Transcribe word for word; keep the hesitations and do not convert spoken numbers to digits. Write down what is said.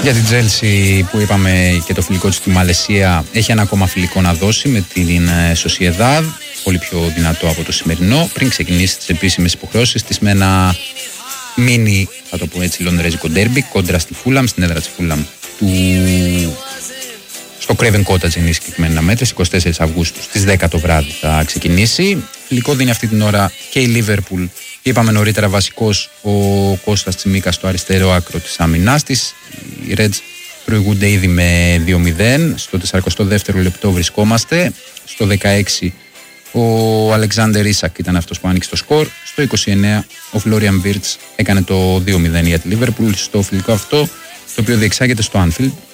Για την Chelsea που είπαμε και το φιλικό της στη Μαλαισία, έχει ένα ακόμα φιλικό να δώσει με την Sociedad, πολύ πιο δυνατό από το σημερινό, πριν ξεκινήσει τις επίσημες υποχρεώσεις της με ένα μίνι, θα το πω έτσι, λονδρέζικο ντέρμπι κόντρα στη Fulham, στην έδρα της Fulham του... στο Craven Cottage είναι η συγκεκριμένα μέτρηση, εικοστή τέταρτη Αυγούστου στις δέκα το βράδυ θα ξεκινήσει. Φιλικό δίνει αυτή την ώρα και η Liverpool. Είπαμε νωρίτερα βασικός ο Κώστας Τσιμίκας στο αριστερό άκρο της άμυνάς της. Οι Reds προηγούνται ήδη με δύο μηδέν. Στο σαραντά δεύτερο λεπτό βρισκόμαστε. Στο δεκαέξι ο Αλεξάνδερ Ίσακ ήταν αυτός που άνοιξε το σκορ. Στο είκοσι εννέα ο Φλόριαν Βίρτς έκανε το δύο μηδέν για τη Liverpool στο φιλικό αυτό, το οποίο διεξάγεται στο Anfield.